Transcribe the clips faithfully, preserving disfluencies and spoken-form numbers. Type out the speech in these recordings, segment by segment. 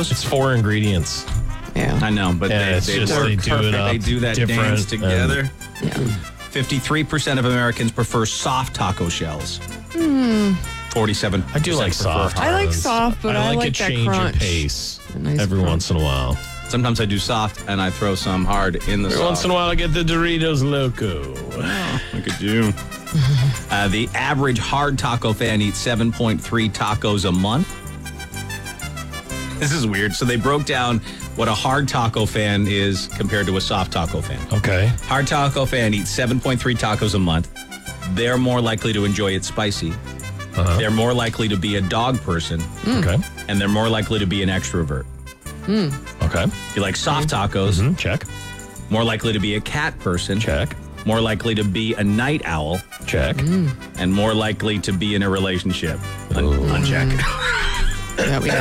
tacos? It's four ingredients. Yeah. I know, but Yeah, they, it's they just work they do it perfect. up They do that different dance together. Yeah. fifty-three percent of Americans prefer soft taco shells. forty-seven percent I do like soft. I like ones. soft, but I like, like a that change crunch. of pace A nice every crunch. once in a while. Sometimes I do soft, and I throw some hard in the Every soft. once in a while, I get the Doritos Loco. Look at you. uh, the average hard taco fan eats seven point three tacos a month. This is weird. So they broke down what a hard taco fan is compared to a soft taco fan. Okay. Hard taco fan eats seven point three tacos a month. They're more likely to enjoy it spicy. Uh-huh. They're more likely to be a dog person. Okay. And they're more likely to be an extrovert. Okay. You like soft tacos, Mm, check. more likely to be a cat person. Check. More likely to be a night owl. Check. And more likely to be in a relationship. Un- uncheck. That we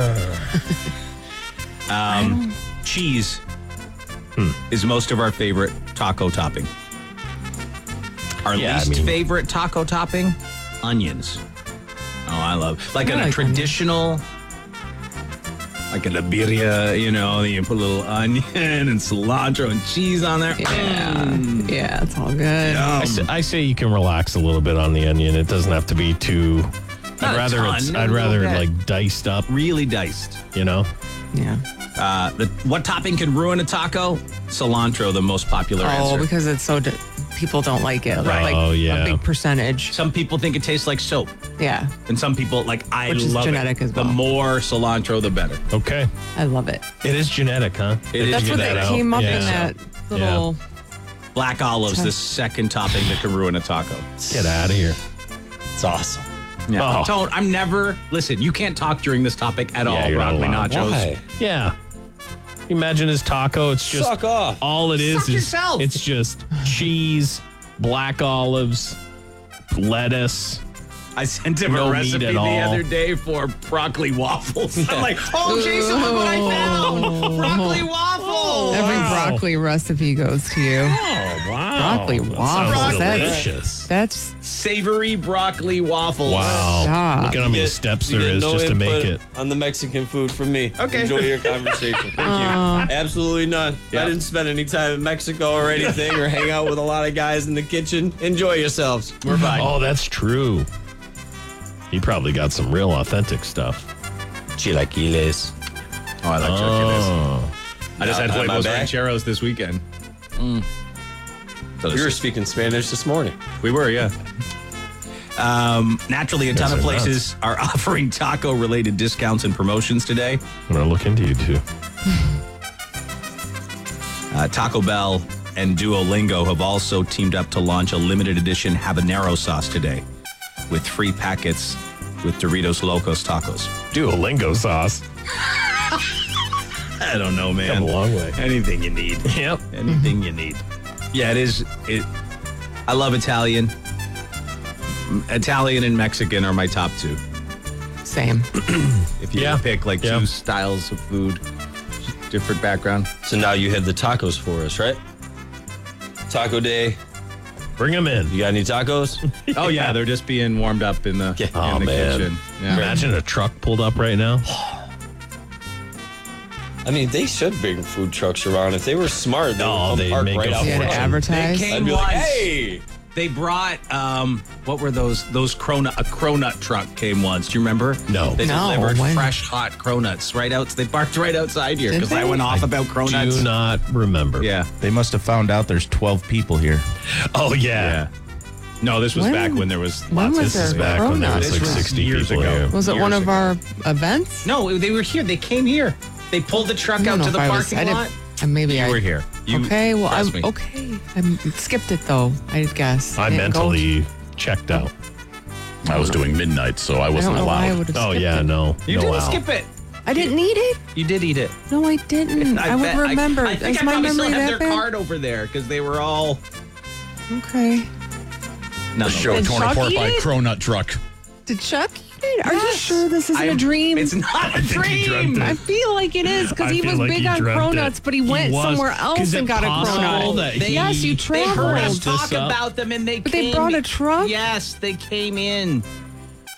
know. um, cheese is most of our favorite taco topping. Our Yeah, I least mean- favorite taco topping? Onions. Oh, I love like I in a like traditional, like a la birria, you know, you put a little onion and cilantro and cheese on there. Yeah. Mm. Yeah, it's all good. I say, I say you can relax a little bit on the onion. It doesn't have to be too. Not I'd a rather ton, it's. a I'd little rather bit. like diced up. Really diced. You know. Yeah. Uh, the, what topping can ruin a taco? Cilantro, the most popular Oh, answer. because it's so, di- people don't like it. Right. Like Oh, yeah. a big percentage. Some people think it tastes like soap. Yeah. And some people, like, I Which is love genetic it. as well. The more cilantro, the better. Okay. I love it. It is genetic, huh? It is That's what genetic. they came up Yeah. in that little. Black olives, the second topping that can ruin a taco. Get out of here. It's awesome. Yeah. Oh. Don't, I'm never, listen, you can't talk during this topic at Yeah, all, you're not broccoli allowed. nachos. Why? Yeah. Imagine his taco. It's just Suck off. all it is Suck is yourself. it's just cheese, black olives, lettuce. I sent him No a meat recipe at the all. other day for broccoli waffles. I'm like, oh, Jason, look what I found. Broccoli waffles. Every Wow. broccoli recipe goes to you. Oh wow! Broccoli That waffles. sounds That's- delicious. That's Savory broccoli waffles. Wow! Stop. Look at how many You steps you there get is no just to make input it. on the Mexican food from me. Okay. Enjoy your conversation. Thank you. Absolutely none. Yeah. I didn't spend any time in Mexico or anything or hang out with a lot of guys in the kitchen. Enjoy yourselves. We're fine. Oh, that's true. He probably got some real authentic stuff. Chilaquiles. Oh, I like chilaquiles. Oh, I just had Not- not my huevos bag. rancheros this weekend. We were speaking Spanish this morning. We were, yeah. Um, naturally, a ton Guys of are places are offering taco-related discounts and promotions today. I'm gonna look into you too. Uh, Taco Bell and Duolingo have also teamed up to launch a limited edition habanero sauce today with free packets with Doritos Locos tacos. Duolingo sauce. I don't know, man. Come a long way. Anything you need. Yep. Anything you need. Yeah, it is. It. I love Italian. Italian and Mexican are my top two. same. If you Yeah. pick like Yeah. two styles of food, different background. So now you have the tacos for us, right? Taco day. Bring him in. You got any tacos? Oh yeah, they're just being warmed up in the, Oh, in the man. kitchen. Yeah. Imagine a truck pulled up right now. I mean, they should bring food trucks around. If they were smart, they No, would come they'd park make right a out You had to fortune. front. advertise. They I'd came be like, once. hey! They brought um, what were those? Those cronut. A cronut truck came once. Do you remember? No. They No, delivered when? fresh, hot cronuts right out. They parked right outside here Did because I they? went off about Do cronuts. not remember. Yeah. They must have found out there's twelve people here. Oh yeah. Yeah. No, this was When- back when there was when lots was of This is there back when there was Cronuts? like This was sixty years people ago. here. Was it Years one of ago. our events? No, they were here. They came here. They pulled the truck I don't out know to if the I was- parking I didn't- lot. uh, maybe You I were here. You, okay, well, I trust me. okay. I skipped it though. I guess I didn't go- mentally checked out. I was doing midnight, so I I wasn't don't know why I allowed. would have. Oh skipped yeah, it. no. You no didn't out. skip it. I didn't eat it. You did eat it. No, I didn't. I, would bet- remember. I, I think Is I my probably still memory have that their bad? card over there because they were all. Okay. No, Show Did torn Chuck apart eat by a it? cronut truck. Did Chuck eat it? Are you Yes. sure this isn't I'm- a dream? It's not a think he dreamt dream. it. I feel like it is because I he feel was like big he on dreamt cronuts, it. but he He went was. somewhere Is else it and got a possible cronut. that They- yes, you They heard us traveled. this talk up? about them and they But they came. brought a truck? Yes, they came in.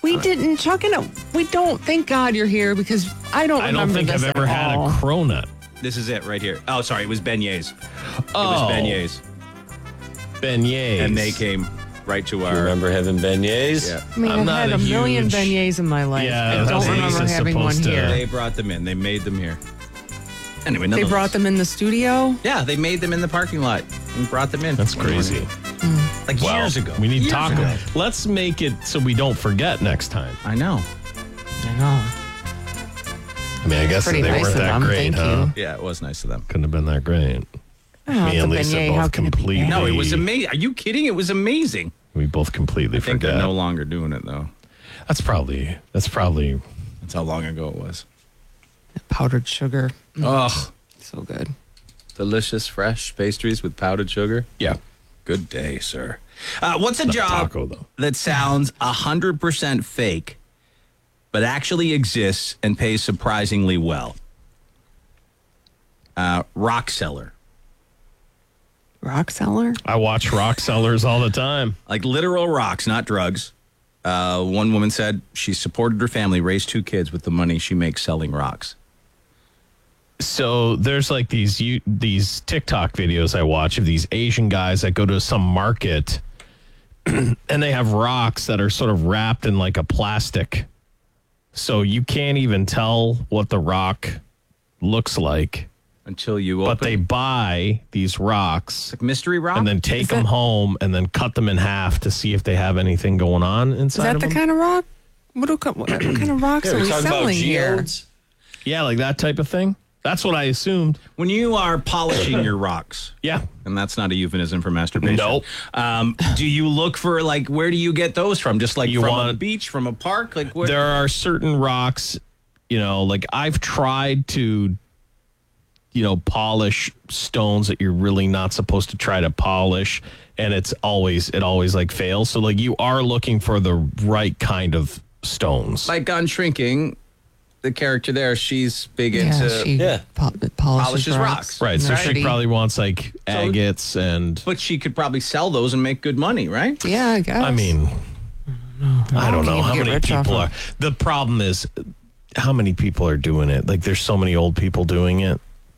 We didn't, Chuck, and we don't. Thank God you're here because I don't I don't remember think this I've at ever had all. a cronut. This is it right here. Oh, sorry, it was beignets. It Oh. was beignets. Beignets. And they came right to You our... remember having beignets? Yeah. I mean, I'm I've not had a, a million huge- beignets in my life. Yeah, I that's don't what remember Lisa's having one supposed to- here. They brought them in. They made them here. Anyway, They nonetheless. brought them in the studio. Yeah, they made them in the parking lot and brought them in. That's one crazy. morning. Like Well, years ago. we need Years taco. ago. Let's make it so we don't forget next time. I know. I know. I mean, I guess Pretty they nice weren't of that them, great, thank huh? you. Yeah, it was nice of them. Couldn't have been that great. Oh, Me it's and a Lisa beignet. both How can it be completely- bad? No, it was amazing. Are you kidding? It was amazing. We both completely I think forget. they're no longer doing it, though. That's probably that's probably That's how long ago it was. Powdered sugar. Oh, So good. delicious, fresh pastries with powdered sugar. yeah. Good day, sir. Uh, what's a Not job taco, though. that sounds one hundred percent fake, but actually exists and pays surprisingly well? Uh, rock seller. Rock cellar? I watch rock sellers all the time. Like literal rocks, not drugs. Uh, one woman said she supported her family, raised two kids with the money she makes selling rocks. So there's like these you, these TikTok videos I watch of these Asian guys that go to some market and they have rocks that are sort of wrapped in like a plastic. So you can't even tell what the rock looks like. Until you open But they buy these rocks like mystery rock. and then take them home and then cut them in half to see if they have anything going on Is inside that of the them. kind of rock? What, do, what kind of rocks Yeah, are we're we talking about selling here? geodes. Yeah, like that type of thing. That's what I assumed. when you are polishing your rocks, Yeah. and that's not a euphemism for masturbation. Nope. Um, do you look for like where do you get those from? Just like You from a want- beach, from a park? Like where? There are certain rocks, you know, like I've tried to, you know, polish stones that you're really not supposed to try to polish. And it's always, it always like fails. So like you are looking for the right kind of stones. Like on Shrinking, the character there, she's big Yeah, into. she yeah. po- polishes, Polishes rocks. rocks. right. So Pretty. she probably wants like agates and, But she could probably sell those and make good money, right? Yeah, I guess. I mean, I don't know Can't how get many rich off people of- are. The problem is how many people are doing it. Like there's so many old people doing it,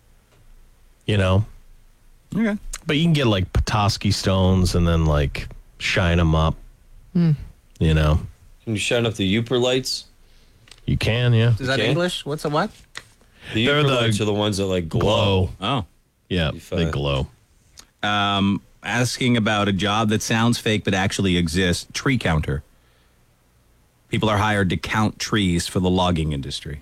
you know? Okay. But you can get like Petoskey stones and then like shine them up. You know, Can you shine up the Uper lights? you can, yeah. Is that Okay. English? What's a what? The They're Uper the lights are the ones that like glow. Glow. Oh. Yeah, If, they uh, glow. Um, asking about a job that sounds fake but actually exists. Tree counter. People are hired to count trees for the logging industry.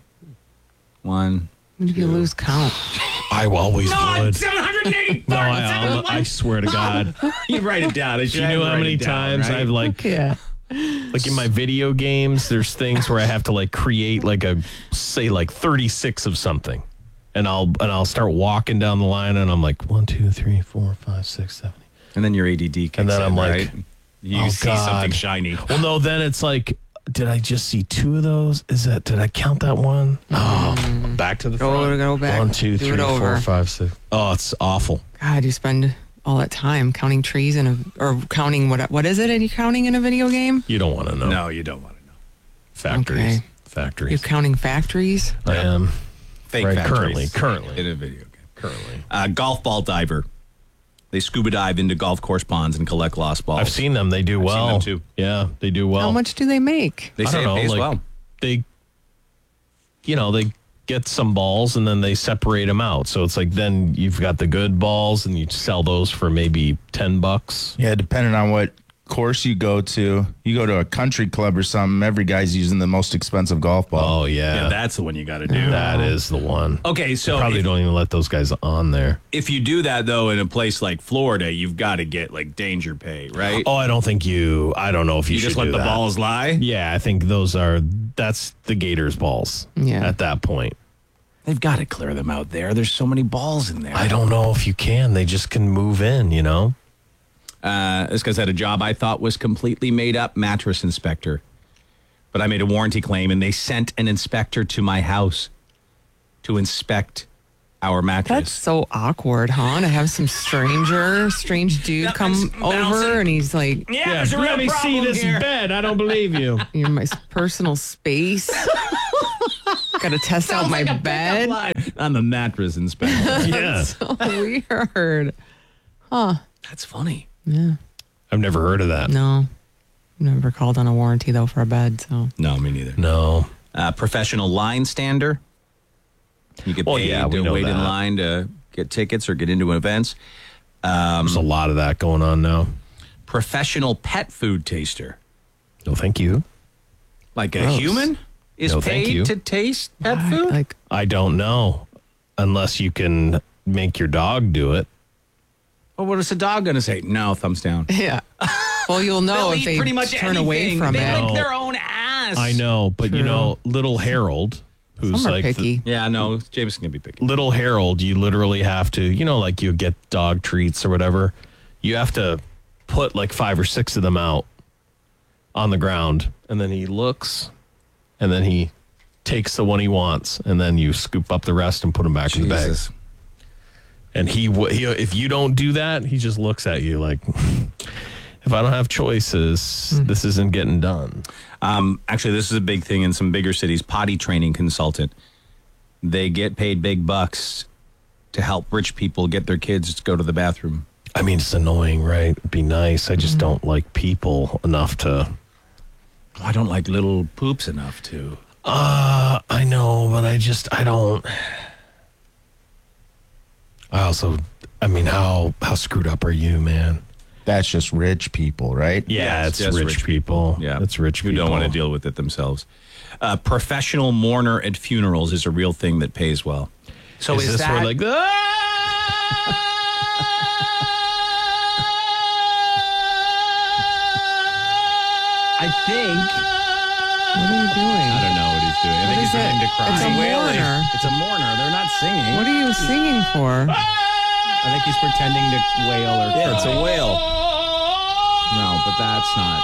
One. When did you lose count? I always would. seven hundred eighty. No, I, al- I swear to God. You write it down. You know how many times I've like, Yeah. like in my video games, there's things where I have to like create like a, say like thirty-six of something. And I'll, and I'll start walking down the line and I'm like, one, two, three, four, five, six, seven. And then your A D D kicks And then in, I'm like, right? You oh, see God. something shiny. Well, no, then it's like, did I just see two of those? Is that, did I count that one? Oh, back to the Go- front. go back. One, two, Do three, it four, over. five, six. Oh, it's awful. God, you spend all that time counting trees in a, or counting what? What is it? Are you counting in a video game? You don't want to know. No, you don't want to know. Factories. Okay. Factories. You're counting factories. I am. Fake Right, factories. currently, currently. In a video game. Currently. Uh, golf ball diver. They scuba dive into golf course ponds and collect lost balls. I've seen them. They do I've seen well. them too. Yeah, they do well. How much do they make? They I say don't it know. pays Like, well. they, you know, they get some balls and then they separate them out. So it's like then you've got the good balls and you sell those for maybe ten bucks. Yeah, depending on what course you go to. You go to a country club or something, every guy's using the most expensive golf ball. Oh, yeah. Yeah, that's the one you got to do. that is the one. Okay, so Probably if, don't even let those guys on there. if you do that though in a place like Florida, you've got to get like danger pay, right? Oh, I don't think you, I don't know if you, you should just let do the that. balls lie. Yeah, I think those are, that's the Gators balls Yeah. at that point. They've got to clear them out there. There's so many balls in there. I don't know if you can. They just can move in, you know? Uh, this guy's had a job I thought was completely made up, mattress inspector. But I made a warranty claim and they sent an inspector to my house to inspect our mattress. That's so awkward, huh? To have some stranger, strange dude That come was bouncing. over and he's like, yeah, Yeah, there's a real let me see problem this here. bed. I don't believe you. you're my personal space. Got to test out Sounds my like a pickup bed. line. I'm a mattress inspector. Yeah. So weird. That's funny. I've never heard of that. No, never called on a warranty though for a bed. So No, me neither. No. Uh, professional line stander. You get Well, paid yeah, we to know wait in that. line to get tickets or get into events. There's a lot of that going on now. Professional pet food taster. No, thank you. Like a Gross. human is No, thank paid you. to taste pet I- food? like, I don't know. Unless you can make your dog do it. Well, what is the dog going to say? No, thumbs down. yeah. Well, you'll know They'll if eat they pretty much turn anything. away from they it. lick No. their own ass. I know, but you True. know, little Harold, who's Some are like the- picky. Yeah, no, James can be picky. little Harold, you literally have to, you know, like you get dog treats or whatever. You have to put like five or six of them out on the ground, and then he looks, and then he takes the one he wants, and then you scoop up the rest and put them back in the bag. Jesus. And he, w- he, if you don't do that, he just looks at you like, if I don't have choices, this isn't getting done. Um, actually, this is a big thing in some bigger cities. Potty training consultant. They get paid big bucks to help rich people get their kids to go to the bathroom. I mean, it's annoying, right? It'd be nice. I just don't like people enough to. I don't like little poops enough to. Uh, I know, but I just, I don't. I also, I mean, how how screwed up are you, man? That's just rich people, right? Yeah, it's it's, just rich, rich people. Yeah, it's rich who people don't want to deal with it themselves. Uh, professional mourner at funerals is a real thing that pays well. So Is, is, this that where like? I think. What are you doing? I don't know what he's doing. I think What he's is it? trying to cry. It's a Wailing. mourner. It's a mourner. They're not singing. What are you singing for? I think he's pretending to wail or Yeah, cry. it's a whale. No, but that's not.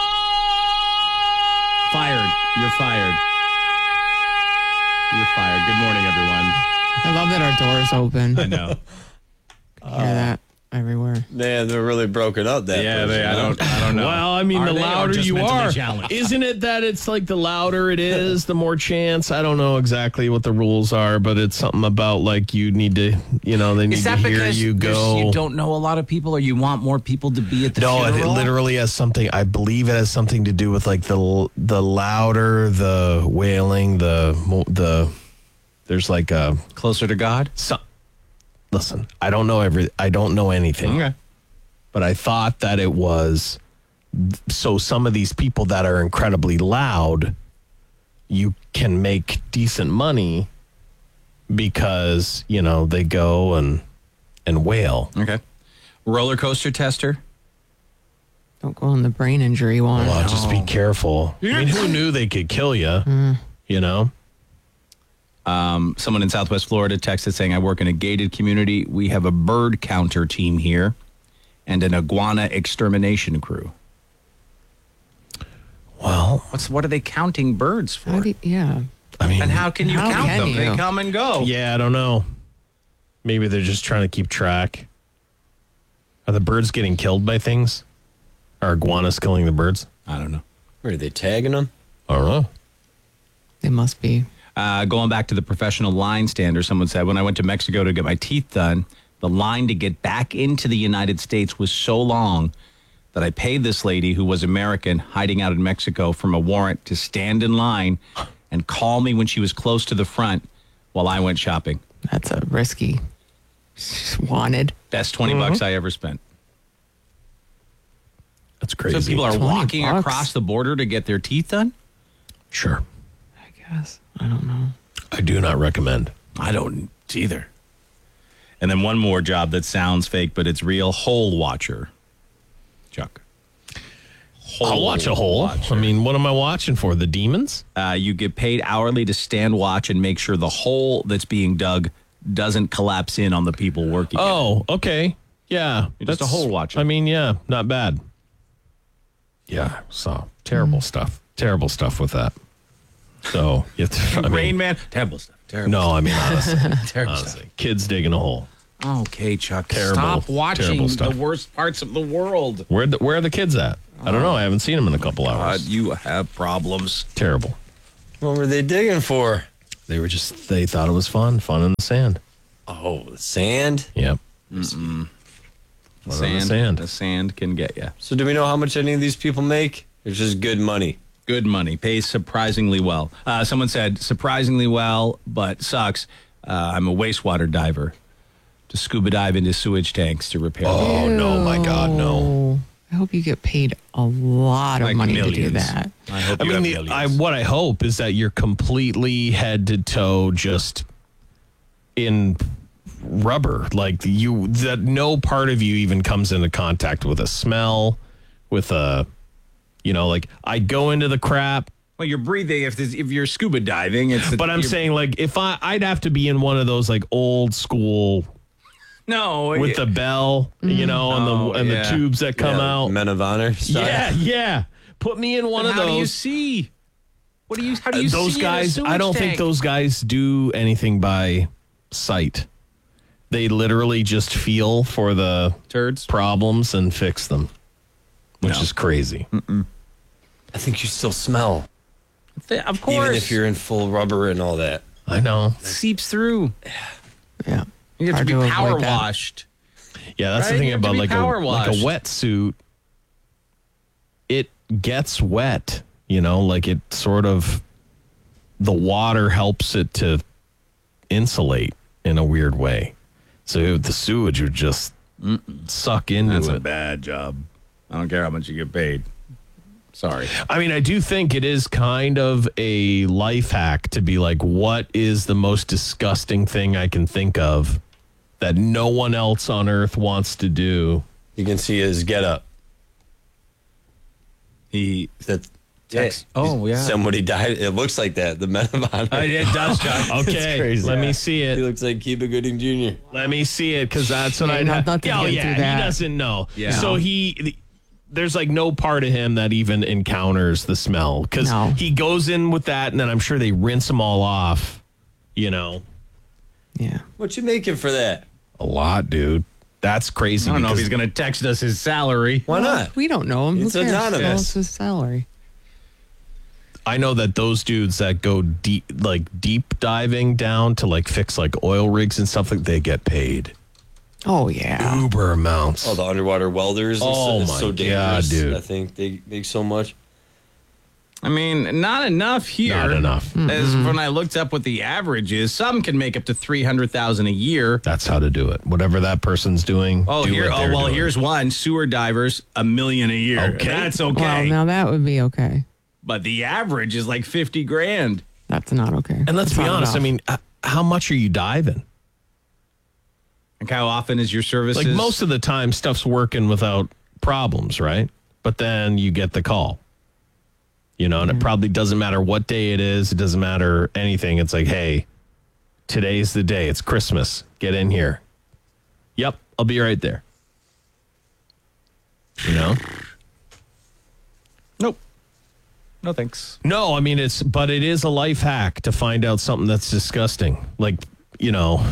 Fired. You're fired. You're fired. Good morning, everyone. I love that our door's open. I know. Hear that everywhere. Man, they're really broken up that Yeah, person, they, I huh? don't. I don't know. Well, I mean, Are the they, or louder just you mentally are, challenged? isn't it that it's like the louder it is, the more chance? I don't know exactly what the rules are, but it's something about like you need to, you know, they need Is to that hear because you there's- go. you don't know a lot of people, or you want more people to be at the No, it, funeral? it literally has something. I believe it has something to do with like the the louder the wailing, the mo- the there's like a Closer to God. some. Listen, I don't know every. I don't know anything. Okay. But I thought that it was so some of these people that are incredibly loud, you can make decent money because, you know, they go and and wail. Okay. Roller coaster tester. Don't go on the brain injury one. Well, just be careful. I mean, who knew they could kill you? You know? Um, someone in Southwest Florida texted saying, I work in a gated community. We have a bird counter team here and an iguana extermination crew. Well, What's What are they counting birds for? How do you- yeah. I mean, and how can you How count can them? you? They come and go. yeah, I don't know. Maybe they're just trying to keep track. Are the birds getting killed by things? Are iguanas killing the birds? I don't know. Where are they tagging them? I don't know. They must be. Uh, going back to the professional line stander, someone said, when I went to Mexico to get my teeth done, the line to get back into the United States was so long that I paid this lady who was American hiding out in Mexico from a warrant to stand in line and call me when she was close to the front while I went shopping. That's a risky. She's wanted. Best twenty bucks I ever spent. That's crazy. So people are twenty walking bucks. across the border to get their teeth done? Sure. I guess. I don't know. I do not recommend. I don't either. And then one more job that sounds fake, but it's real. Hole watcher. Chuck. I'll watch a hole. watcher. I mean, what am I watching for? The demons? Uh, you get paid hourly to stand watch and make sure the hole that's being dug doesn't collapse in on the people working. in it. Oh, okay. Yeah. You're just a hole watcher. I mean, yeah, not bad. Yeah. So terrible stuff. Terrible stuff with that. So you have to, I mean, Rain Man, terrible stuff. Terrible. no, I mean honestly, terrible honestly, kids digging a hole. stuff. Okay, Chuck. Terrible, Stop watching terrible the stuff. worst parts of the world. Where the, where are the kids at? I don't know. I haven't seen them in a couple God, hours. you have problems. Terrible. What were they digging for? They were just they thought it was fun, fun in the sand. Oh, sand. Yep. The on the sand, sand. the sand can get you. So do we know how much any of these people make? It's just good money. Good money, pays surprisingly well. Uh, someone said surprisingly well, but sucks. Uh, I'm a wastewater diver. To scuba dive into sewage tanks to repair them. Oh no, my God, no. Oh, I hope you get paid a lot of Like money to do millions. that. I hope I you mean, have the, I, millions. what I hope is that you're completely head to toe just in rubber, like you that no part of you even comes into contact with a smell, with a, you know, like I go into the crap. Well, you're breathing. If there's, if you're scuba diving, it's. But I'm you're- saying, like, if I, I'd have to be in one of those like old school no with the bell, you know, and Oh, the and yeah. the tubes that come Yeah, out. Men of honor. style. Yeah, yeah. Put me in one of How do you those. see? What do you? How do you those see in a guys, sewage I don't think tank? those guys do anything by sight. They literally just feel for the turds. problems and fix them, which No. is crazy. I think you still smell, Of course, even if you're in full rubber and all that. I know. seeps through. Yeah. You have Hard to to be avoid power that. washed. Yeah, that's Right? the thing You have to about be like a power like a washed. wetsuit. It gets wet, you know, like it sort of the water helps it to insulate in a weird way. So the sewage would just suck into That's a it. bad job. I don't care how much you get paid. Sorry. I mean, I do think it is kind of a life hack to be like, what is the most disgusting thing I can think of that no one else on earth wants to do? You can see his get up. He. That Text- Oh, yeah. Somebody died. It looks like that. The men of honor. it does, Chuck. Okay, crazy. let Yeah. me see He it. looks like Cuba Gooding Junior Let me see it because that's what Yeah, I no, have. nothing Oh gets yeah, through he that. doesn't know. Yeah. So he, there's like no part of him that even encounters the smell because No. he goes in with that, and then I'm sure they rinse them all off. You know, Yeah. What you making for that? a lot, dude. That's crazy. I don't know if because- he's going to text us his salary. Why not? We don't know him. It's Who cares? anonymous. Well, it's his salary. I know that those dudes that go deep, like deep diving down to like fix like oil rigs and stuff, like they get paid Oh, yeah. uber amounts. Oh, the underwater welders. and Oh, stuff. It's my so God, dangerous. dude. I think they make so much. I mean, not enough here. Not enough. As when I looked up what the average is, some can make up to three hundred thousand a year. That's how to do it. Whatever that person's doing. Oh, do here. what Oh, they're well, doing. here's one: sewer divers, a million a year. Okay. That's Well, okay. now that would be okay. But the average is like fifty grand. That's not okay. And let's That's be not honest. I enough. mean, uh, how much are you diving? Like, how often is your services? Like most of the time, stuff's working without problems, right? But then you get the call. You know, and it probably doesn't matter what day it is. It doesn't matter anything. It's like, hey, today's the day. It's Christmas. Get in here. Yep, I'll be right there. You know? Nope. No thanks. No, I mean, it's, but it is a life hack to find out something that's disgusting. Like, you know,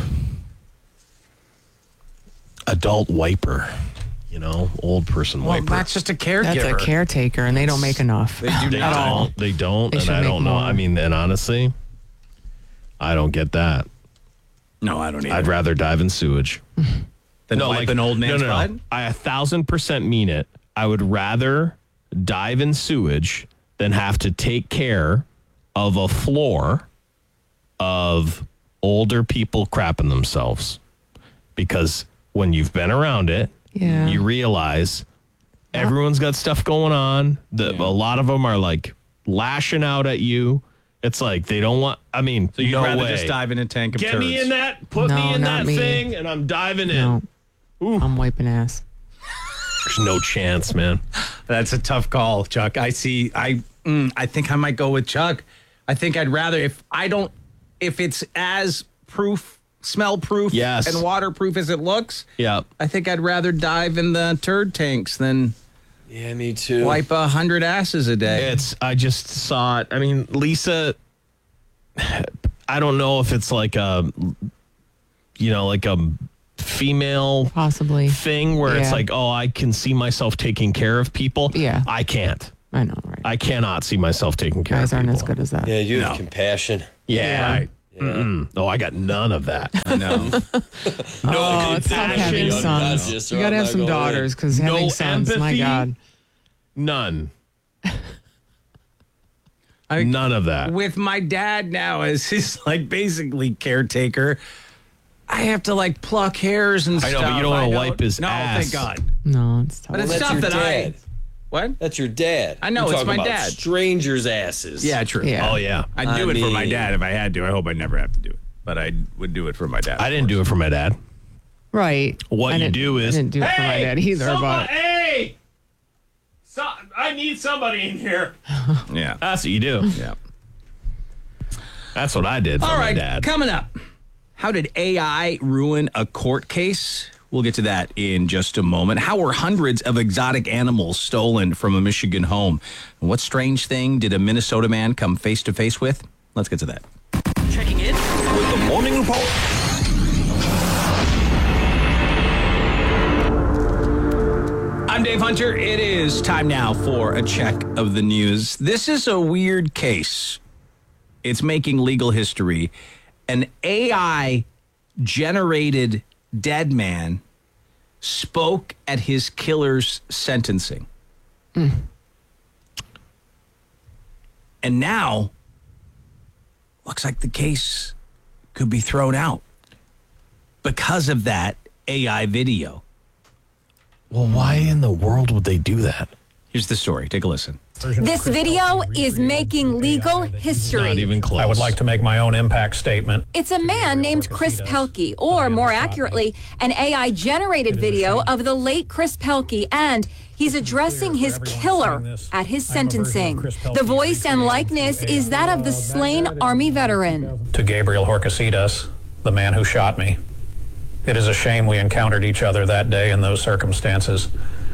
adult wiper, you know, old person Well, wiper. that's just a caregiver. That's a caretaker, and they don't make enough. They do They not. don't. They don't. They and should I make don't know. more. I mean, and honestly, I don't get that. No, I don't either. I'd rather dive in sewage. than no, wipe like an old no, man's no, no. butt. I a thousand percent mean it. I would rather dive in sewage than have to take care of a floor of older people crapping themselves. Because when you've been around it, Yeah. you realize everyone's got stuff going on. The, A lot of them are like lashing out at you. It's like they don't want, I mean, So you'd no rather way. just dive in a tank of Get turds. me in that, put No, me in not that me. thing, and I'm diving No. in. I'm wiping ass. There's no chance, man. That's a tough call, Chuck. I see. I mm, I think I might go with Chuck. I think I'd rather if I don't if it's as proof, smell proof, Yes. and waterproof as it looks. Yeah. I think I'd rather dive in the turd tanks than Yeah, me too. wipe a hundred asses a day. It's, I just saw it. I mean, Lisa, I don't know if it's like a, you know, like a female Possibly. thing where it's Yeah. like, oh, I can see myself taking care of people. Yeah. I can't. I know, right? I cannot see myself taking care Guys of aren't people. as good as that. Yeah, you have No. compassion. Yeah. Yeah. Right. Mm-mm. No, I got none of that. I know. Oh, it's tough having compassion. sons. Unconscious, You or got to I'm have not some going in. daughters because No having sons, my empathy? God. None. I- None of that. With my dad now as his like basically caretaker, I have to like pluck hairs and I know, stuff. but you don't wanna I wipe his no, ass. thank God. No, it's tough. But it's Well, that's stuff your that I. dad. What? That's your dad. I know, You're it's talking my about dad. Strangers' asses. Yeah, true. Yeah. Oh, yeah. I'd do I it for my mean- dad if I had to. I hope I never have to do it, but I would do it for my dad. I didn't do it for my dad. Right. What I you didn't- do is, I didn't do it for my dad either, but hey, so, I need somebody in here. Yeah. That's what you do. Yeah. That's what I did for All my right, dad. coming up. How did A I ruin a court case? We'll get to that in just a moment. How were hundreds of exotic animals stolen from a Michigan home? And what strange thing did a Minnesota man come face to face with? Let's get to that. Checking in with the morning report. I'm Dave Hunter. It is time now for a check of the news. This is a weird case. It's making legal history. An A I generated dead man spoke at his killer's sentencing. And now, looks like the case could be thrown out because of that A I video. Well, why in the world would they do that? Here's the story. Take a listen. This video is making legal history. Not even close. I would like to make my own impact statement. It's a man named Chris Pelkey, or more accurately, an A I generated video of the late Chris Pelkey, and he's addressing his killer at his sentencing. The voice and likeness is that of the slain Army veteran. To Gabriel Horcasitas, the man who shot me. It is a shame we encountered each other that day in those circumstances.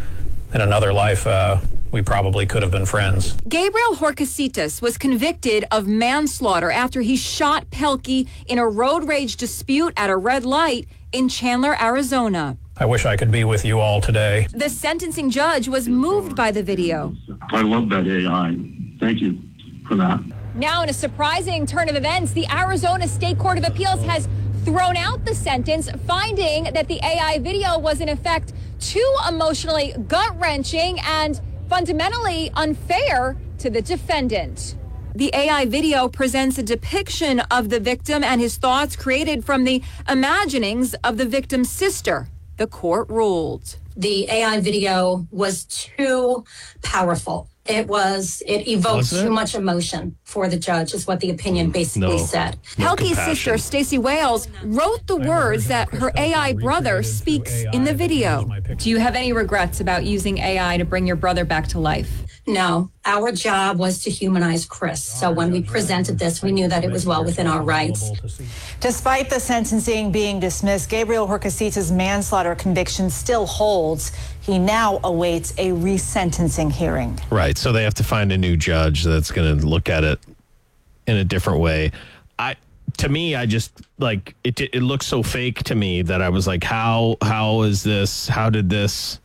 In another life, uh, we probably could have been friends. Gabriel Horcasitas was convicted of manslaughter after he shot Pelkey in a road rage dispute at a red light in Chandler, Arizona. I wish I could be with you all today. The sentencing judge was moved by the video. I love that A I. Thank you for that. Now, in a surprising turn of events, the Arizona State Court of Appeals has thrown out the sentence, finding that the A I video was in effect too emotionally gut-wrenching and fundamentally unfair to the defendant. The A I video presents a depiction of the victim and his thoughts created from the imaginings of the victim's sister. The court ruled. The A I video was too powerful. It was, it evoked Was it? too much emotion for the judge, is what the opinion basically No. said. No Pelkey's compassion. sister, Stacey Wales, wrote the words that her A I brother speaks in the video. Do you have any regrets about using A I to bring your brother back to life? No, our job was to humanize Chris. So when we presented this, we knew that it was well within our rights. Despite the sentencing being dismissed, Gabriel Horcasitas' manslaughter conviction still holds. He now awaits a resentencing hearing. Right. So they have to find a new judge that's going to look at it in a different way. I, to me, I just like it. It looks so fake to me that I was like, how, how is this? How did this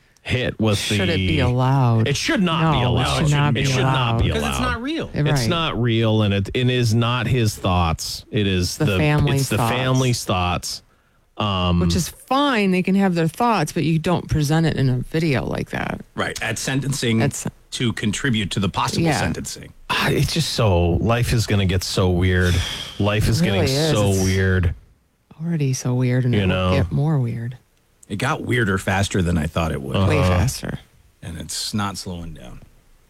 hit with the? should it be allowed? It should not No, be it allowed. should not be it should not be allowed. allowed. Because it's not real. Right. It's not real, and it, it is not his thoughts. It is The the, family's it's the thoughts. family's thoughts. Um, Which is fine. They can have their thoughts, but you don't present it in a video like that. Right. At sentencing That's- to contribute to the possible Yeah. sentencing. ah, it's just so life is going to get so weird. Life is really getting is. so It's- weird. Already so weird, and You it know. will get more weird. It got weirder faster than I thought it would. Way Uh-huh. faster. And it's not slowing down.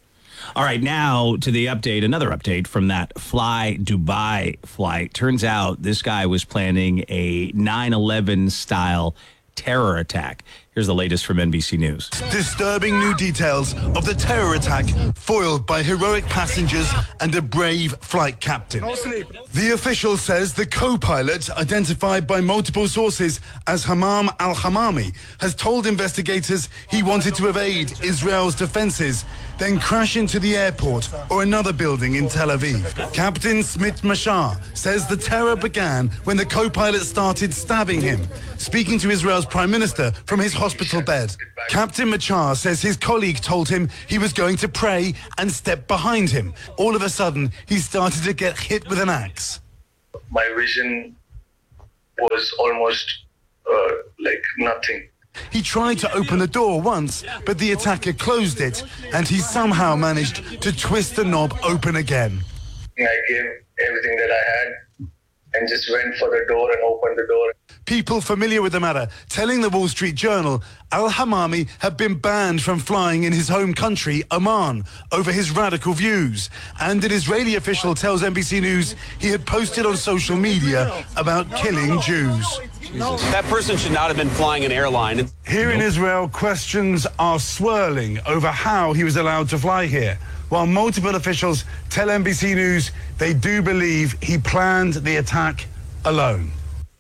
All right, now to the update, another update from that Fly Dubai flight. Turns out this guy was planning a nine eleven style terror attack. Here's Here's the latest from N B C News. Disturbing new details of the terror attack foiled by heroic passengers and a brave flight captain. The official says the co-pilot, identified by multiple sources as Hamam al-Hamami, has told investigators he wanted to evade Israel's defenses, then crash into the airport or another building in Tel Aviv. Captain Smit Mashar says the terror began when the co-pilot started stabbing him, speaking to Israel's prime minister from his hospital bed. Captain Machar says his colleague told him he was going to pray and stepped behind him. All of a sudden, he started to get hit with an axe. My vision was almost uh, like nothing. He tried to open the door once, but the attacker closed it, and he somehow managed to twist the knob open again. I gave everything that I had and just went for the door and opened the door. People familiar with the matter telling the Wall Street Journal al-Hamami had been banned from flying in his home country, Oman, over his radical views. And an Israeli official tells N B C News he had posted on social media about killing Jews. That person should not have been flying an airline. Here in Israel, questions are swirling over how he was allowed to fly here, while multiple officials tell N B C News they do believe he planned the attack alone.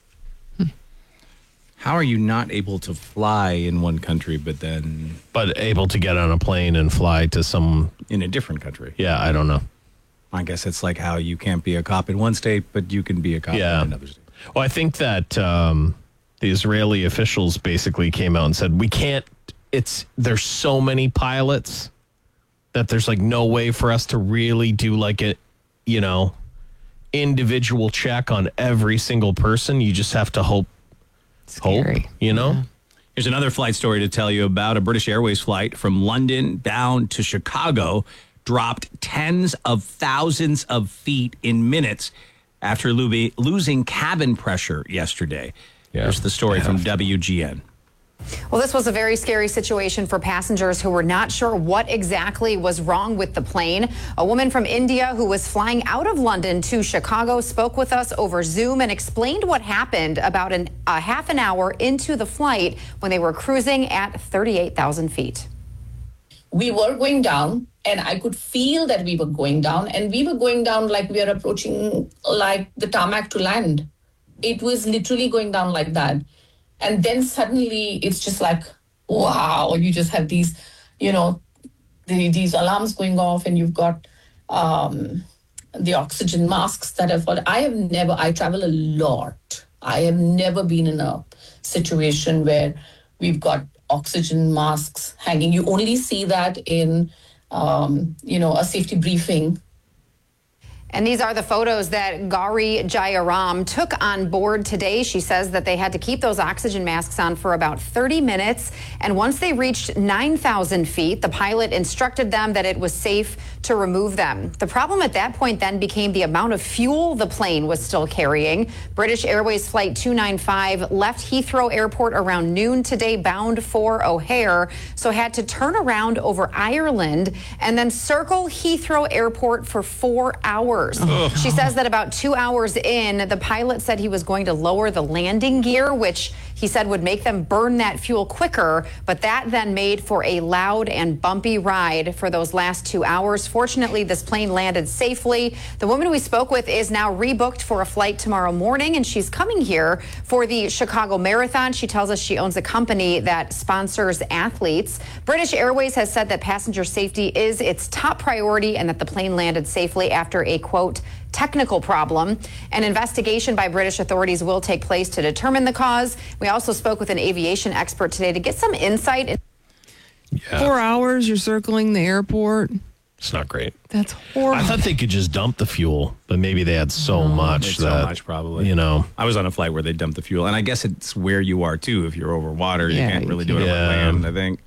How are you not able to fly in one country, but then... But able to get on a plane and fly to some... In a different country. Yeah, I don't know. I guess it's like how you can't be a cop in one state, but you can be a cop yeah. in another state. Well, I think that um, the Israeli officials basically came out and said, we can't... It's There's so many pilots that there's like no way for us to really do like a, you know, individual check on every single person. You just have to hope. Scary. Hope, you know? Yeah. Here's another flight story to tell you about. A British Airways flight from London down to Chicago dropped tens of thousands of feet in minutes after lo- losing cabin pressure yesterday. Yeah. Here's the story yeah. from W G N. Well, this was a very scary situation for passengers who were not sure what exactly was wrong with the plane. A woman from India who was flying out of London to Chicago spoke with us over Zoom and explained what happened about an, a half an hour into the flight when they were cruising at thirty-eight thousand feet. We were going down, and I could feel that we were going down, and we were going down like we are approaching like the tarmac to land. It was literally going down like that. And then suddenly it's just like, wow, you just have these, you know, the, these alarms going off, and you've got um, the oxygen masks that have fallen. I have never, I travel a lot. I have never been in a situation where we've got oxygen masks hanging. You only see that in, um, you know, a safety briefing. And these are the photos that Gauri Jayaram took on board today. She says that they had to keep those oxygen masks on for about thirty minutes. And once they reached nine thousand feet, the pilot instructed them that it was safe to remove them. The problem at that point then became the amount of fuel the plane was still carrying. British Airways Flight two ninety-five left Heathrow Airport around noon today, bound for O'Hare, so had to turn around over Ireland and then circle Heathrow Airport for four hours. Oh. She says that about two hours in, the pilot said he was going to lower the landing gear, which he said would make them burn that fuel quicker. But that then made for a loud and bumpy ride for those last two hours. Fortunately, this plane landed safely. The woman we spoke with is now rebooked for a flight tomorrow morning, and she's coming here for the Chicago Marathon. She tells us she owns a company that sponsors athletes. British Airways has said that passenger safety is its top priority and that the plane landed safely after a, quote, technical problem. An investigation by British authorities will take place to determine the cause. We also spoke with an aviation expert today to get some insight. Yeah. Four hours, you're circling the airport. It's not great. That's horrible. I thought they could just dump the fuel, but maybe they had so Oh, much it's that, so much probably. you know. I was on a flight where they dumped the fuel, and I guess it's where you are too. If you're over water, you Yeah, can't you really do it over Yeah. land, I think.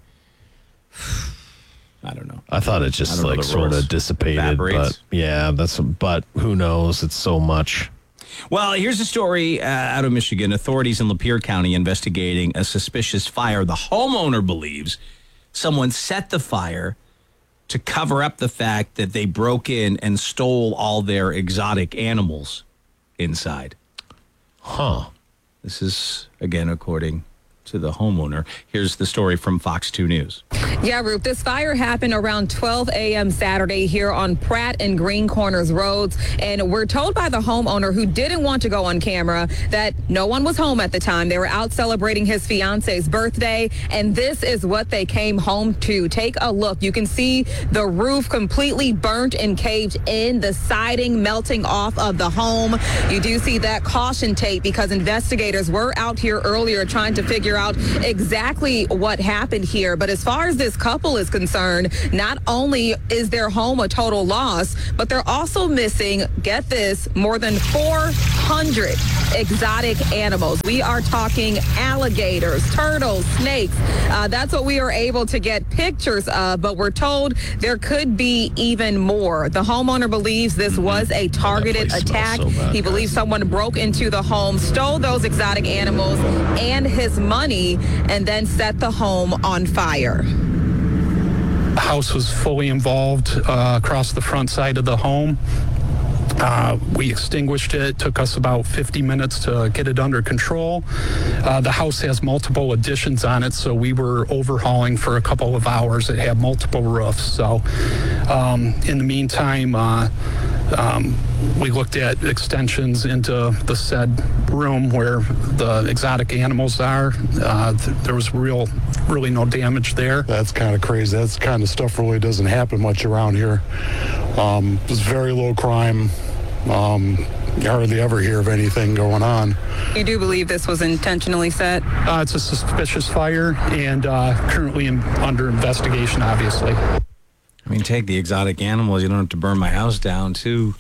I don't know. I thought it I just don't know like the sort rules. of dissipated, Evaporates. but yeah, that's but who knows? It's so much. Well, here's a story uh, out of Michigan. Authorities in Lapeer County investigating a suspicious fire. The homeowner believes someone set the fire to cover up the fact that they broke in and stole all their exotic animals inside. Huh. This is, again, according to the homeowner. Here's the story from Fox two News. Yeah, Ruth, this fire happened around twelve a.m. Saturday here on Pratt and Green Corners roads. And we're told by the homeowner, who didn't want to go on camera, that no one was home at the time. They were out celebrating his fiance's birthday. And this is what they came home to. Take a look. You can see the roof completely burnt and caved in, the siding melting off of the home. You do see that caution tape because investigators were out here earlier trying to figure out exactly what happened here. But as far as this couple is concerned, not only is their home a total loss, but they're also missing, get this, more than four hundred exotic animals. We are talking alligators, turtles, snakes. Uh, that's what we are able to get pictures of, but we're told there could be even more. The homeowner believes this was a targeted attack. So bad, he believes someone broke into the home, stole those exotic animals and his money, and then set the home on fire. The house was fully involved uh, across the front side of the home. Uh, we extinguished it. It took us about fifty minutes to get it under control. Uh, the house has multiple additions on it, so we were overhauling for a couple of hours. It had multiple roofs. So um, in the meantime, uh, um, we looked at extensions into the said room where the exotic animals are. Uh, th- there was real, really no damage there. That's kind of crazy. That's kind of stuff really doesn't happen much around here. Um, it's very low crime. Um, you hardly ever hear of anything going on. You do believe this was intentionally set? Uh, it's a suspicious fire and uh, currently in, under investigation, obviously. I mean, take the exotic animals. You don't have to burn my house down, too.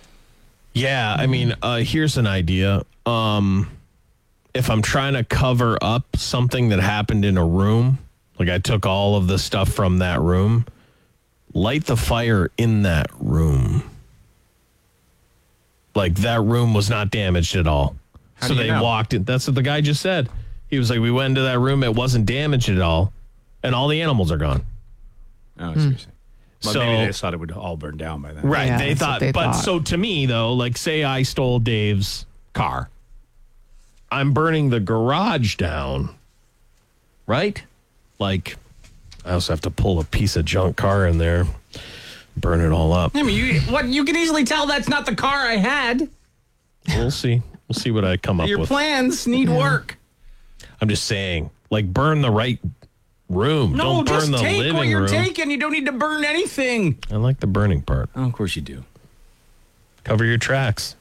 Yeah, I mean, uh, here's an idea. Um, if I'm trying to cover up something that happened in a room, like I took all of the stuff from that room, light the fire in that room. Like, that room was not damaged at all. How so do you they know? walked in. That's what the guy just said. He was like, we went into that room, it wasn't damaged at all, and all the animals are gone. Oh, I see what you're saying. Well, So- maybe they just thought it would all burn down by then. Right, Yeah, they that's what thought, they but thought. so to me, though, like, say I stole Dave's car. I'm burning the garage down, right? Like, I also have to pull a piece of junk car in there, burn it all up. I mean, you, what, you can easily tell that's not the car I had. We'll see. We'll see what I come up Your with. plans need work. I'm just saying, like, burn the right room. No, Don't burn just the take living what you're room. taking. You don't need to burn anything. I like the burning part. Oh, of course you do. Cover your tracks.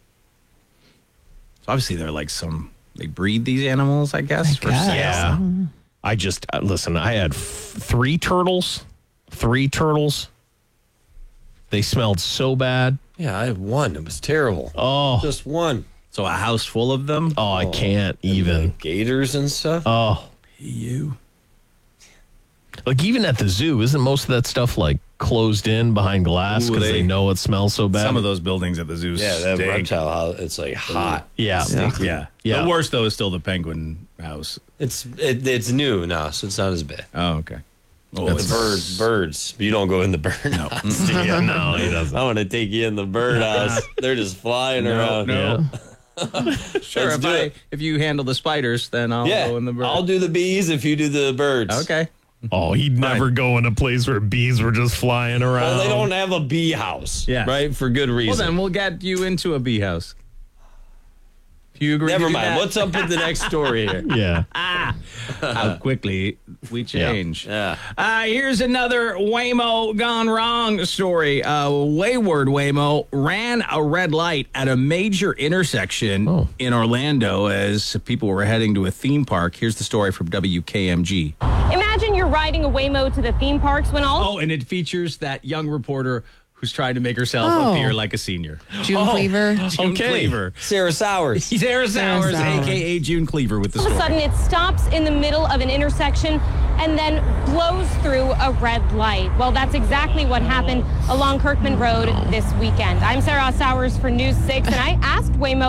So obviously they're like some, they breed these animals, I guess. I for guess. sale. Yeah. I just, uh, listen, I had f- three turtles. Three turtles. They smelled so bad. Yeah, I had one. It was terrible. Oh. Just one. So a house full of them? Oh, I can't even. Gators and stuff. Oh. You. Like, even at the zoo, isn't most of that stuff, like, closed in behind glass Ooh, because they, they- know it smells so bad? Some of those buildings at the zoo Yeah, that stink. reptile house. It's like hot. Yeah. Yeah. yeah. Yeah. The worst, though, is still the penguin house. It's it, it's new now, so it's not as bad. Oh, okay. Oh, the it's- birds, birds. You don't go in the bird house. Yeah, no, he doesn't. I want to take you in the bird house. They're just flying No, around. no. Yeah. Sure, Let's if, do I, it. if you handle the spiders, then I'll Yeah, go in the bird. I'll do the bees if you do the birds. Okay. Oh, he'd never go in a place where bees were just flying around. Well, they don't have a bee house. Yeah. Right? For good Well, reason. then we'll get you into a bee house. If you agree Never to do mind. that. What's up with the next story here? Yeah. How quickly we change. Yeah. Uh, here's another Waymo gone wrong story. Uh, Wayward Waymo ran a red light at a major intersection Oh. in Orlando as people were heading to a theme park. Here's the story from W K M G. Imagine you're riding a Waymo to the theme parks when all Oh, and it features that young reporter who's trying to make herself Oh. appear like a senior. June Cleaver. June Okay. Cleaver. Sarah Sowers. Sarah Sowers, Sowers. a k a. June Cleaver with the of a story. sudden it stops in the middle of an intersection and then blows through a red light. Well, that's exactly what happened along Kirkman Road this weekend. I'm Sarah Sowers for News six, and I asked Waymo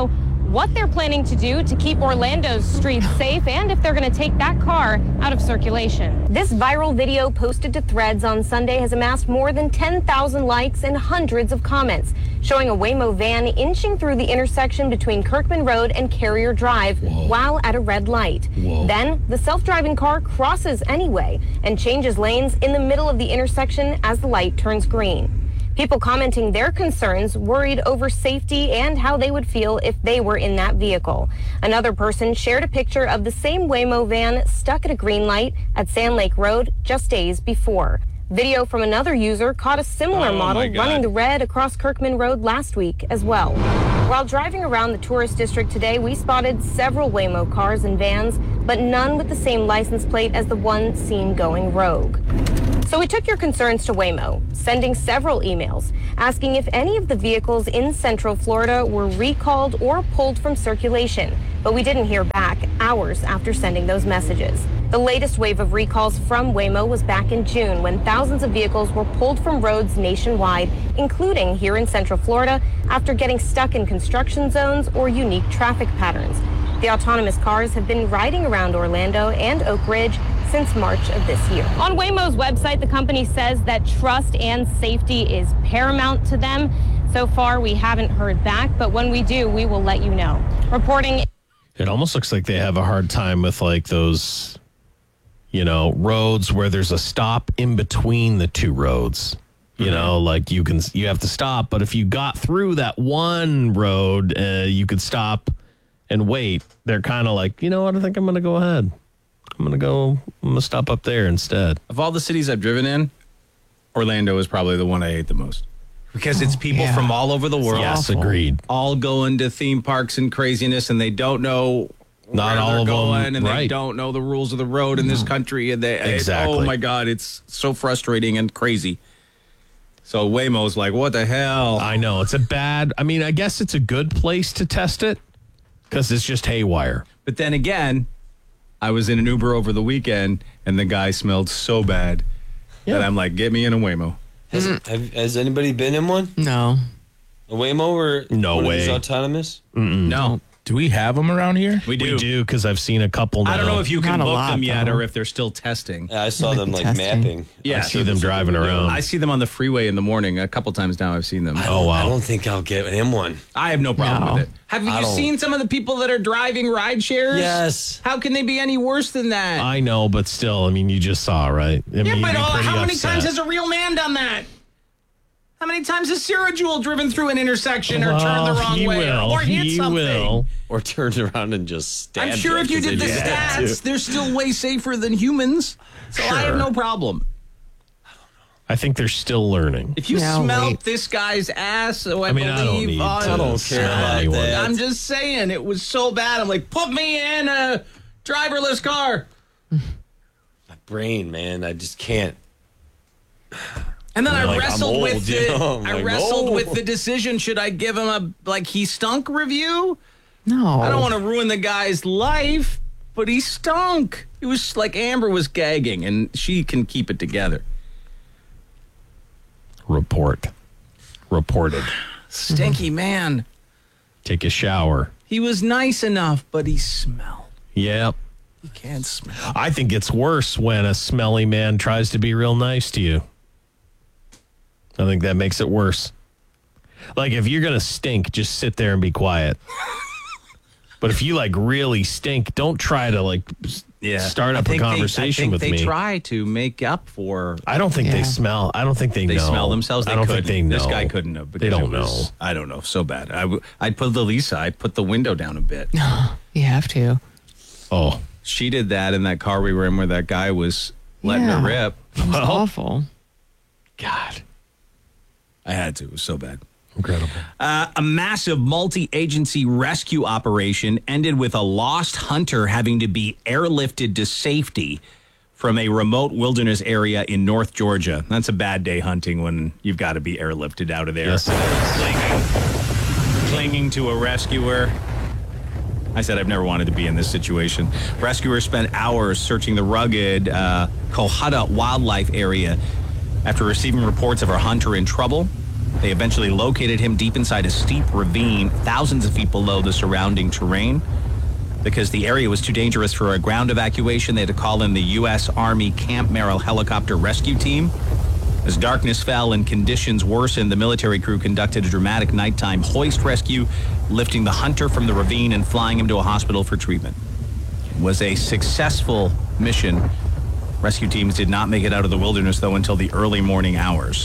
what they're planning to do to keep Orlando's streets safe and if they're going to take that car out of circulation. This viral video posted to Threads on Sunday has amassed more than ten thousand likes and hundreds of comments, showing a Waymo van inching through the intersection between Kirkman Road and Carrier Drive Whoa. while at a red light. Whoa. Then the self-driving car crosses anyway and changes lanes in the middle of the intersection as the light turns green. People commenting their concerns, worried over safety and how they would feel if they were in that vehicle. Another person shared a picture of the same Waymo van stuck at a green light at Sand Lake Road just days before. Video from another user caught a similar oh model running the red across Kirkman Road last week as well. While driving around the tourist district today, we spotted several Waymo cars and vans, but none with the same license plate as the one seen going rogue. So we took your concerns to Waymo, sending several emails asking if any of the vehicles in Central Florida were recalled or pulled from circulation. But we didn't hear back hours after sending those messages. The latest wave of recalls from Waymo was back in June when thousands of vehicles were pulled from roads nationwide, including here in Central Florida, after getting stuck in construction zones or unique traffic patterns. The autonomous cars have been riding around Orlando and Oak Ridge since March of this year. On Waymo's website, the company says that trust and safety is paramount to them. So far, we haven't heard back, but when we do, we will let you know. Reporting. It almost looks like they have a hard time with like those, you know, roads where there's a stop in between the two roads. You mm-hmm. know, like you can, you have to stop, but if you got through that one road, uh, you could stop and wait. They're kind of like, you know what, I think I'm going to go ahead. I'm going to go, I'm going to stop up there instead. Of all the cities I've driven in, Orlando is probably the one I hate the most. Because it's people yeah. from all over the world. Yes, agreed. All going to theme parks and craziness, and they don't know Not where all they're of going, them, and right. they don't know the rules of the road in this country. And they, Exactly. It, oh, my God, it's so frustrating and crazy. So Waymo's like, what the hell? I know. It's a bad, I mean, I guess it's a good place to test it because it's just haywire. But then again, I was in an Uber over the weekend, and the guy smelled so bad Yeah. that I'm like, get me in a Waymo. Has, have, has anybody been in one? No. A Waymo or No one way. of these autonomous? Mm-mm. No. Do we have them around here? We do. We do because I've seen a couple now. I don't know if you can Not a book lot, them yet though. or if they're still testing. Yeah, I saw Might them be like testing. mapping. Yeah, I see them driving around. I see them on the freeway in the morning. A couple times now I've seen them. I Oh, don't- wow. I don't think I'll get in one. I have no problem No. with it. Have I you don't- seen some of the people that are driving ride shares? Yes. How can they be any worse than that? I know, but still, I mean, you just saw, right? I yeah, mean, but you'd be oh, pretty how many upset. times has a real man done that? How many times has Sarah Jewel driven through an intersection or turned Well, the wrong he way will. or hit He something? will. Or turned around and just stabbed I'm sure if you 'cause did the they just had to. stats, they're still way safer than humans. So I have Sure. no problem. I think they're still learning. If you No, smelt wait. this guy's ass, oh, I, I mean, I believe don't need on- to I don't care smell about anyone. that. I'm just saying, it was so bad. I'm like, put me in a driverless car. My brain, man, I just can't. And then I Like, I'm wrestled old, with you the know? I'm I like, wrestled no. with the decision. Should I give him a like he stunk review? No. I don't want to ruin the guy's life, but he stunk. It was like Amber was gagging, and she can keep it together. Report. Reported. Stinky man. Take a shower. He was nice enough, but he smelled. Yep. You can't smell. I think it's worse when a smelly man tries to be real nice to you. I think that makes it worse. Like, if you're going to stink, just sit there and be quiet. But if you, like, really stink, don't try to, like, s- start up a conversation they, I with think me. they try to make up for. I don't think they Yeah. smell. I don't think they, They know. smell themselves. They I don't couldn't. think they know. This guy couldn't have. They because don't it was- know. I don't know. So bad. I w- I'd put the Lisa. I'd put the window down a bit. You have to. Oh. She did that in that car we were in where that guy was letting Yeah. her rip. It was awful. God. I had to. It was so bad. Incredible. Uh, a massive multi-agency rescue operation ended with a lost hunter having to be airlifted to safety from a remote wilderness area in North Georgia. That's a bad day hunting when you've got to be airlifted out of there. Yes, it is. Clinging, clinging to a rescuer. I said I've never wanted to be in this situation. Rescuers spent hours searching the rugged uh, Cohutta wildlife area after receiving reports of a hunter in trouble. They eventually located him deep inside a steep ravine, thousands of feet below the surrounding terrain. Because the area was too dangerous for a ground evacuation, they had to call in the U S Army Camp Merrill helicopter rescue team. As darkness fell and conditions worsened, the military crew conducted a dramatic nighttime hoist rescue, lifting the hunter from the ravine and flying him to a hospital for treatment. It was a successful mission. Rescue teams did not make it out of the wilderness, though, until the early morning hours.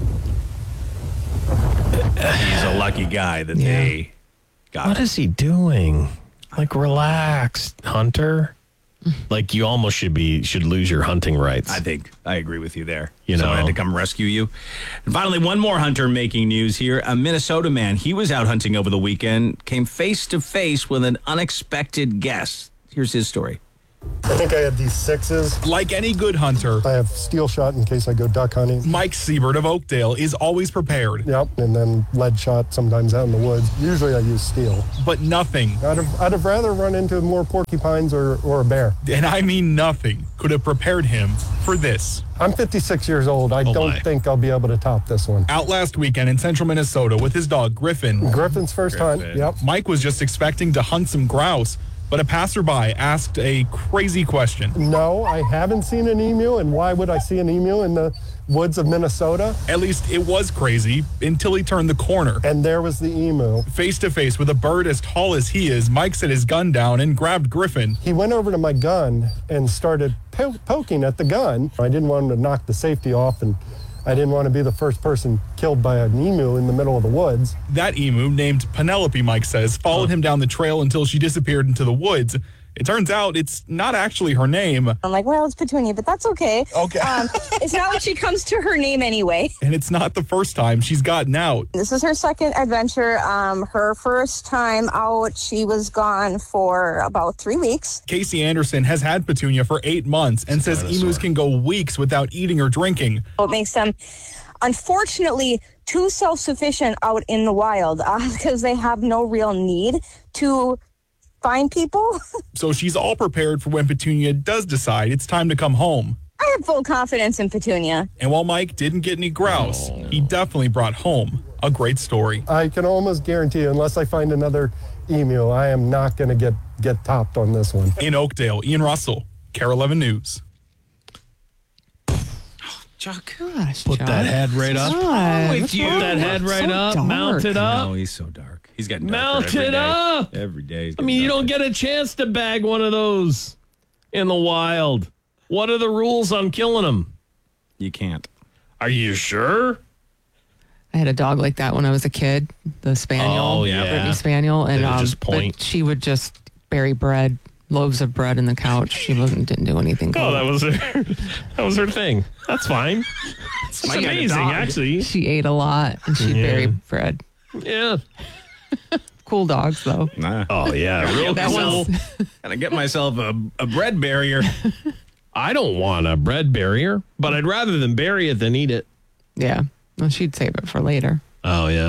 He's a lucky guy that Yeah. they got. What is he doing? Like, relax, Hunter. Like, you almost should be should lose your hunting rights. I think I agree with you there. You know, Someone had to come rescue you. And finally, one more hunter making news here. A Minnesota man, he was out hunting over the weekend, came face to face with an unexpected guest. Here's his story. I think I had these sixes. Like any good hunter, I have steel shot in case I go duck hunting. Mike Siebert of Oakdale is always prepared. Yep, and then lead shot sometimes out in the woods. Usually I use steel. But nothing, I'd have, I'd have rather run into more porcupines or, or a bear. and I mean nothing, could have prepared him for this. I'm fifty-six years old. I Oh don't my. think I'll be able to top this one. Out last weekend in central Minnesota with his dog Griffin. Griffin's first hunt, yep. Mike was just expecting to hunt some grouse, but a passerby asked a crazy question. No, I haven't seen an emu, and why would I see an emu in the woods of Minnesota? At least it was crazy until he turned the corner. And there was the emu. Face to face with a bird as tall as he is, Mike set his gun down and grabbed Griffin. He went over to my gun and started po- poking at the gun. I didn't want him to knock the safety off, and I didn't want to be the first person killed by an emu in the middle of the woods. That emu, named Penelope, Mike says, followed him down the trail until she disappeared into the woods. It turns out it's not actually her name. I'm like, well, it's Petunia, but that's okay. Okay. Um, it's not what she comes to her name anyway. And it's not the first time she's gotten out. This is her second adventure. Um, her first time out, she was gone for about three weeks. Casey Anderson has had Petunia for eight months and says emus can go weeks without eating or drinking. It makes them, unfortunately, too self-sufficient out in the wild uh, because they have no real need to find people. So she's all prepared for when Petunia does decide it's time to come home. I have full confidence in Petunia. And while Mike didn't get any grouse, he definitely brought home a great story. I can almost guarantee you, unless I find another emu, I am not going to get, get topped on this one. In Oakdale, Ian Russell, K A R E eleven News. Chuck. Gosh, Put Chuck. that head right up. God, with what's you? wrong? Put that head right So up. dark. Mount it up. No, he's so dark. He's getting Mount darker every it day. up. Every day. he's I mean, getting you don't darker. get a chance to bag one of those in the wild. What are the rules on killing them? You can't. Are you sure? I had a dog like that when I was a kid, the Spaniel, Oh, yeah. Brittany Spaniel, and They would um, just point. but she would just bury bread, loaves of bread in the couch. She wasn't didn't do anything. Oh, cool. that was her. That was her thing. That's fine. It's my kind of amazing, dog. actually. She ate a lot and she Yeah. buried bread. Yeah. Cool dogs, though. Nah. Oh yeah. Real That cool. one's- Gotta get myself a, a bread barrier. I don't want a bread barrier, but I'd rather than bury it than eat it. Yeah. Well, she'd save it for later. Oh yeah.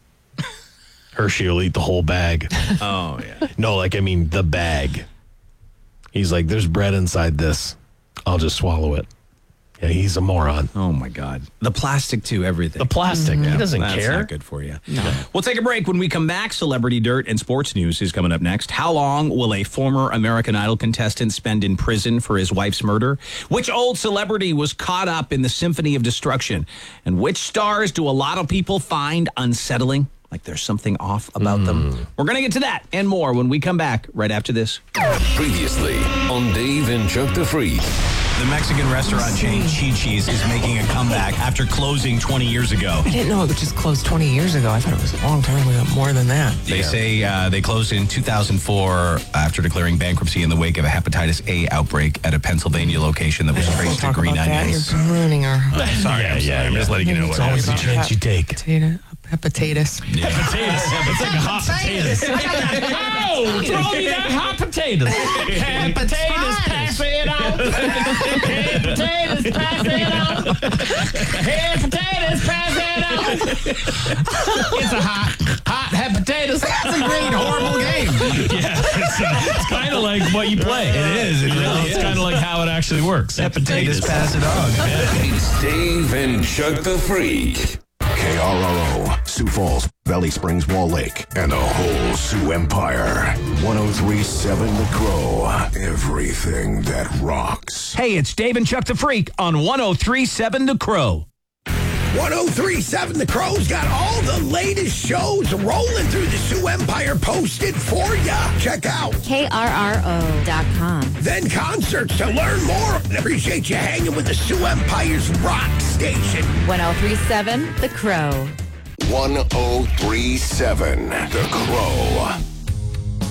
Hershey will eat the whole bag. Oh, yeah. No, like I mean the bag. He's like, there's bread inside this. I'll just swallow it. Yeah, he's a moron. Oh, my God. The plastic, too, everything. The plastic. He doesn't That's care. not good for you. No. We'll take a break. When we come back, Celebrity Dirt and Sports News is coming up next. How long will a former American Idol contestant spend in prison for his wife's murder? Which old celebrity was caught up in the symphony of destruction? And which stars do a lot of people find unsettling? Like there's something off about Mm. them. We're going to get to that and more when we come back right after this. Previously on Dave and Chuck the Freak. The Mexican restaurant chain Chi-Chi's is making a comeback after closing twenty years ago. I didn't know it just closed twenty years ago. I thought it was a long time ago, more than that. They say uh, they closed in two thousand four after declaring bankruptcy in the wake of a hepatitis A outbreak at a Pennsylvania location that was traced to Talk green about that. onions. You're ruining our Sorry, Yeah, I'm, yeah, sorry. I'm yeah. just letting you know It's what always happened. a chance you take. Potato, hepatitis. Potatoes. It's like a hot potatoes. Oh, throw me that hot potatoes. Hot potatoes, pass it out. Hey, potatoes, pass it out. Hey, potatoes, pass it out. It's a hot, hot head potatoes. That's a great, horrible game. Yeah, it's, uh, it's kind of like what you play. It is. It You know, really it's is. kind of like how it actually works. Hepatitis, pass it on. It's Dave and Chuck the Freak. K R R O, Sioux Falls, Valley Springs, Wall Lake, and the whole Sioux Empire. one oh three point seven The Crow. Everything that rocks. Hey, it's Dave and Chuck the Freak on one oh three point seven The Crow. one oh three point seven The Crow's got all the latest shows rolling through the Sioux Empire posted for ya. Check out K R R O dot com. Then concerts to learn more. And appreciate you hanging with the Sioux Empire's rock station. one oh three point seven The Crow. one oh three point seven The Crow.